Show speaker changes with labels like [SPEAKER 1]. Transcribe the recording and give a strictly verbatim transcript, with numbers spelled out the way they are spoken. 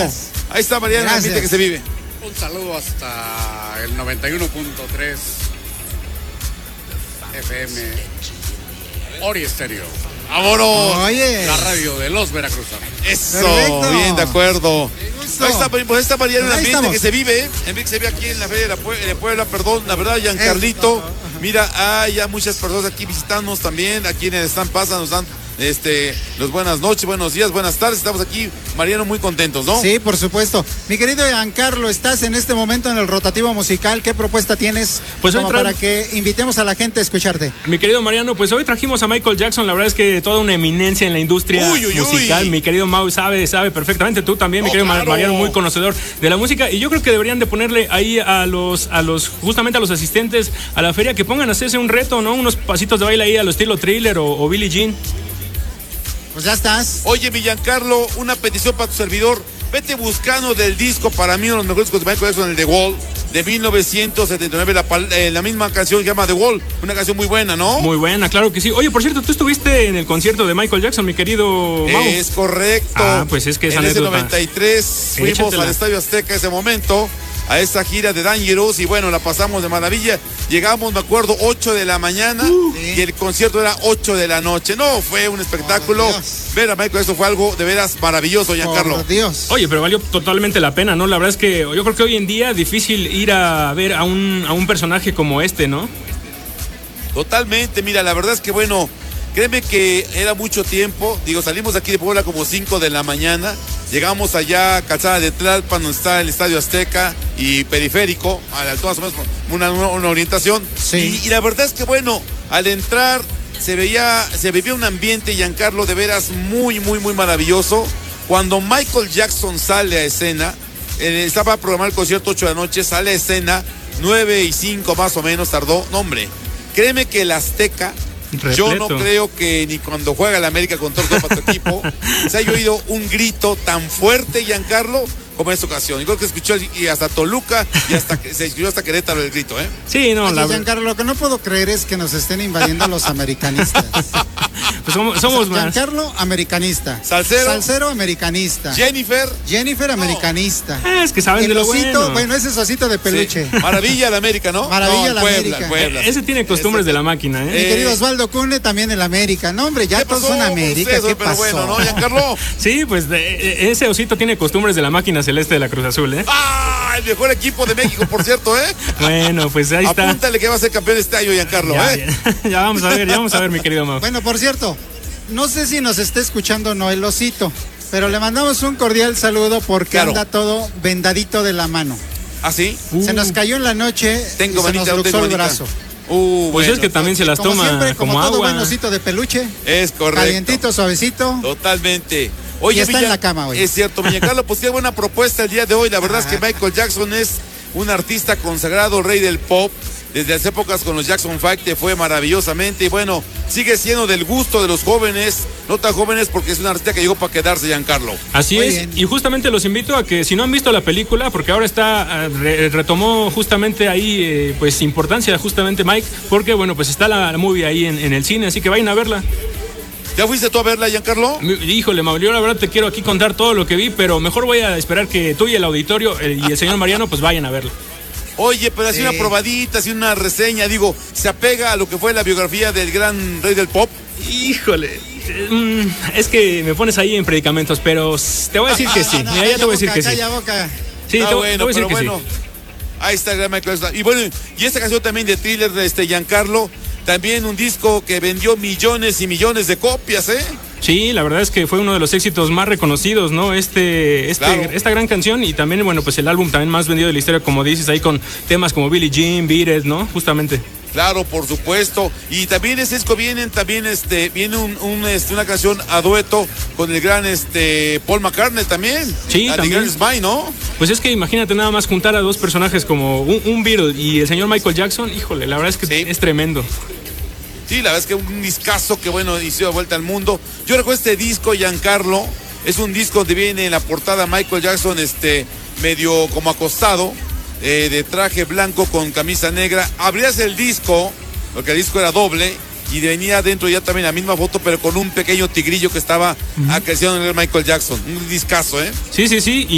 [SPEAKER 1] Ahí está Mariano, el ambiente que se vive.
[SPEAKER 2] Un saludo hasta el noventa y uno punto tres F M Ori Estéreo.
[SPEAKER 1] ¡Vámonos!
[SPEAKER 3] Oye.
[SPEAKER 2] La radio de los veracruzanos.
[SPEAKER 1] Eso,
[SPEAKER 3] Perfecto.
[SPEAKER 1] bien, de acuerdo. Ahí está, pues está Mariano, el
[SPEAKER 3] Ahí
[SPEAKER 1] ambiente
[SPEAKER 3] estamos.
[SPEAKER 1] que se vive, ¿eh? El ambiente que se vive aquí en la Feria de, la Pue- de Puebla, perdón, la verdad, Giancarlito. Mira, hay ya muchas personas aquí visitándonos también, a quienes están pasando, nos dan este, los buenas noches, buenos días, buenas tardes. Estamos aquí, Mariano, muy contentos, ¿no?
[SPEAKER 3] Sí, por supuesto. Mi querido Giancarlo, estás en este momento en el rotativo musical. ¿Qué propuesta tienes?
[SPEAKER 4] Pues hoy
[SPEAKER 3] como
[SPEAKER 4] tra-
[SPEAKER 3] para que invitemos a la gente a escucharte.
[SPEAKER 4] Mi querido Mariano, pues hoy trajimos a Michael Jackson, la verdad es que toda una eminencia en la industria
[SPEAKER 1] Uy, uy,
[SPEAKER 4] musical.
[SPEAKER 1] uy.
[SPEAKER 4] Mi querido Mau sabe, sabe perfectamente, tú también, mi
[SPEAKER 1] Oh,
[SPEAKER 4] querido Mar-
[SPEAKER 1] claro.
[SPEAKER 4] Mariano, muy conocedor de la música. Y yo creo que deberían de ponerle ahí a los, a los, justamente a los asistentes a la feria, que pongan a hacerse un reto, ¿no? Unos pasitos de baile ahí a lo estilo Thriller o, o Billie Jean.
[SPEAKER 3] Pues ya estás.
[SPEAKER 1] Oye, mi Giancarlo, una petición para tu servidor. Vete buscando del disco, para mí uno de los mejores discos de Michael Jackson, el The Wall, de mil novecientos setenta y nueve, la, pal- eh, la misma canción que se llama The Wall, una canción muy buena, ¿no?
[SPEAKER 4] Muy buena, claro que sí. Oye, por cierto, tú estuviste en el concierto de Michael Jackson, mi querido Mau.
[SPEAKER 1] Es correcto.
[SPEAKER 4] Ah, pues es que esa
[SPEAKER 1] en ese
[SPEAKER 4] anécdota.
[SPEAKER 1] noventa y tres fuimos
[SPEAKER 4] Échatela.
[SPEAKER 1] al Estadio Azteca ese momento, a esa gira de Dangerous, y bueno, la pasamos de maravilla. Llegamos, me acuerdo, ocho de la mañana,
[SPEAKER 4] Uh.
[SPEAKER 1] y el concierto era ocho de la noche. No, fue un espectáculo.
[SPEAKER 3] Por Dios.
[SPEAKER 1] Ver a Michael, eso fue algo de veras maravilloso, Giancarlo.
[SPEAKER 3] Por Dios.
[SPEAKER 4] Oye, pero valió totalmente la pena, ¿no? La verdad es que yo creo que hoy en día es difícil ir a ver a un, a un personaje como este, ¿no?
[SPEAKER 1] Totalmente, mira, la verdad es que bueno, créeme que era mucho tiempo. Digo, salimos de aquí de Puebla como cinco de la mañana. Llegamos allá a Calzada de Tlalpan, donde está el Estadio Azteca y Periférico, a la altura más o menos una, una, una orientación.
[SPEAKER 3] Sí.
[SPEAKER 1] Y, y la verdad es que bueno, al entrar se veía, se vivía un ambiente, Giancarlo, de veras muy, muy, muy maravilloso. Cuando Michael Jackson sale a escena, eh, estaba programado el concierto ocho de la noche, sale a escena, nueve y cinco más o menos tardó. No, hombre, créeme que el Azteca, yo no
[SPEAKER 4] Repleto.
[SPEAKER 1] creo que ni cuando juega el América con todo para tu equipo se haya oído un grito tan fuerte, Giancarlo, como en esta ocasión. Yo creo que escuchó y hasta Toluca y hasta se escuchó hasta Querétaro el grito, ¿eh?
[SPEAKER 4] Sí, no,
[SPEAKER 3] Oye,
[SPEAKER 4] la
[SPEAKER 3] Giancarlo, lo que no puedo creer es que nos estén invadiendo los americanistas.
[SPEAKER 4] pues somos, somos más.
[SPEAKER 3] Giancarlo, americanista.
[SPEAKER 1] Salsero.
[SPEAKER 3] Salsero, americanista.
[SPEAKER 1] Jennifer,
[SPEAKER 3] Jennifer, americanista.
[SPEAKER 4] Ah, es que saben
[SPEAKER 3] El
[SPEAKER 4] de lo
[SPEAKER 3] osito,
[SPEAKER 4] bueno.
[SPEAKER 3] bueno, ese es osito de peluche.
[SPEAKER 1] sí. Maravilla la América, ¿no?
[SPEAKER 3] Maravilla
[SPEAKER 1] No, el
[SPEAKER 3] la
[SPEAKER 1] Puebla,
[SPEAKER 3] América.
[SPEAKER 1] el Puebla.
[SPEAKER 4] Eh, Ese tiene costumbres de la máquina,
[SPEAKER 3] Mi
[SPEAKER 4] ¿eh?
[SPEAKER 1] Eh,
[SPEAKER 3] querido Osvaldo Cune, también el América. No, hombre, ya
[SPEAKER 1] ¿Qué
[SPEAKER 3] todos
[SPEAKER 1] pasó?
[SPEAKER 3] son América.
[SPEAKER 1] Ustedes,
[SPEAKER 3] ¿Qué
[SPEAKER 1] pero
[SPEAKER 3] pasó?
[SPEAKER 1] bueno, ¿no, Giancarlo?
[SPEAKER 4] Sí, pues de- eh, ese osito tiene costumbres de la máquina celeste de la Cruz Azul, ¿eh?
[SPEAKER 1] ¡Ah! El mejor equipo de México, por cierto, ¿eh?
[SPEAKER 4] Bueno, pues ahí está.
[SPEAKER 1] Apúntale que va a ser campeón este año, Giancarlo,
[SPEAKER 4] Ya,
[SPEAKER 1] ¿eh?
[SPEAKER 4] ya, ya vamos a ver, ya vamos a ver, mi querido Mau.
[SPEAKER 3] Bueno, por cierto, no sé si nos está escuchando o no el osito, pero le mandamos un cordial saludo porque
[SPEAKER 1] Claro.
[SPEAKER 3] anda todo vendadito de la mano.
[SPEAKER 1] ¿Ah, sí?
[SPEAKER 3] Se nos cayó en la noche
[SPEAKER 1] Tengo
[SPEAKER 3] y se
[SPEAKER 1] manita,
[SPEAKER 3] nos
[SPEAKER 1] no tengo
[SPEAKER 3] luxó el
[SPEAKER 1] manita.
[SPEAKER 3] brazo.
[SPEAKER 1] Uh,
[SPEAKER 4] Pues
[SPEAKER 1] bueno,
[SPEAKER 4] es que también se las
[SPEAKER 3] Como
[SPEAKER 4] toma
[SPEAKER 3] siempre, como,
[SPEAKER 4] como
[SPEAKER 3] todo
[SPEAKER 4] agua.
[SPEAKER 3] buen osito de peluche,
[SPEAKER 1] es correcto.
[SPEAKER 3] calientito, suavecito.
[SPEAKER 1] Totalmente. Oye,
[SPEAKER 3] Y está en la cama hoy.
[SPEAKER 1] Es cierto, Giancarlo, pues qué buena propuesta el día de hoy. La verdad es que Michael Jackson es un artista consagrado, rey del pop. Desde las épocas con los Jackson Five te fue maravillosamente. Y bueno, sigue siendo del gusto de los jóvenes, no tan jóvenes, porque es un artista que llegó para quedarse, Giancarlo.
[SPEAKER 4] Así
[SPEAKER 3] Muy
[SPEAKER 4] es,
[SPEAKER 3] bien.
[SPEAKER 4] y justamente los invito a que si no han visto la película, porque ahora está, eh, re- retomó justamente ahí, eh, pues importancia justamente Mike, porque bueno, pues está la, la movie ahí en, en el cine, así que vayan a verla.
[SPEAKER 1] ¿Ya fuiste tú a verla, Giancarlo?
[SPEAKER 4] Mi- Híjole, Mauro, yo la verdad te quiero aquí contar todo lo que vi, pero mejor voy a esperar que tú y el auditorio eh, y el señor Mariano pues vayan a verla.
[SPEAKER 1] Oye, pero así
[SPEAKER 3] Sí.
[SPEAKER 1] una probadita, así una reseña, digo, ¿se apega a lo que fue la biografía del gran rey del pop?
[SPEAKER 4] Híjole, mm, es que me pones ahí en predicamentos, pero s- te voy a decir que sí.
[SPEAKER 3] Ah, no,
[SPEAKER 4] Mira, ya
[SPEAKER 3] calla
[SPEAKER 4] te voy a decir
[SPEAKER 3] boca,
[SPEAKER 4] que sí.
[SPEAKER 3] calla boca.
[SPEAKER 4] Sí,
[SPEAKER 1] Ah,
[SPEAKER 4] te, voy- te
[SPEAKER 1] bueno,
[SPEAKER 4] voy a decir
[SPEAKER 1] pero
[SPEAKER 4] que
[SPEAKER 1] bueno.
[SPEAKER 4] sí.
[SPEAKER 1] Ahí está el gran Michael Jackson. Y bueno, y esta canción también de Thriller de este Giancarlo, también un disco que vendió millones y millones de copias, ¿eh?
[SPEAKER 4] Sí, la verdad es que fue uno de los éxitos más reconocidos, ¿no? Este, este,
[SPEAKER 1] Claro.
[SPEAKER 4] esta gran canción y también, bueno, pues el álbum también más vendido de la historia, como dices, ahí con temas como Billie Jean, Beat It, ¿no? Justamente.
[SPEAKER 1] Claro, por supuesto. Y también ese disco vienen también este viene un, un, este, una canción a dueto con el gran este Paul McCartney también.
[SPEAKER 4] Sí,
[SPEAKER 1] A The
[SPEAKER 4] también.
[SPEAKER 1] Girl Is Mine, ¿no?
[SPEAKER 4] Pues es que imagínate nada más juntar a dos personajes como un, un Beatle y el señor Michael Jackson, híjole, la verdad es que
[SPEAKER 1] Sí.
[SPEAKER 4] es tremendo.
[SPEAKER 1] Sí, la verdad es que un discazo que bueno hizo de vuelta al mundo. Yo recuerdo este disco, Giancarlo, es un disco donde viene en la portada Michael Jackson este medio como acostado, eh, de traje blanco con camisa negra. Abrías el disco, porque el disco era doble, y venía dentro ya también la misma foto, pero con un pequeño tigrillo que estaba acariciando el Michael Jackson. Un discazo, ¿eh?
[SPEAKER 4] Sí, sí, sí. Y